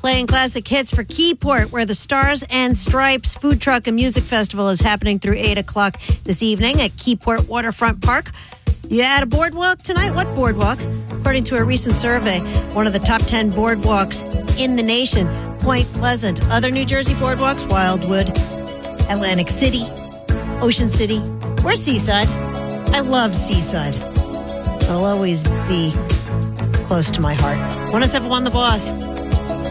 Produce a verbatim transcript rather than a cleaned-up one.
Playing classic hits for Keyport, where the Stars and Stripes Food Truck and Music Festival is happening through eight o'clock this evening at Keyport Waterfront Park. You at a boardwalk tonight? What boardwalk? According to a recent survey, one of the top ten boardwalks in the nation, Point Pleasant. Other New Jersey boardwalks, Wildwood, Atlantic City, Ocean City, or Seaside. I love Seaside. It'll always be close to my heart. one oh seven point one The Boss.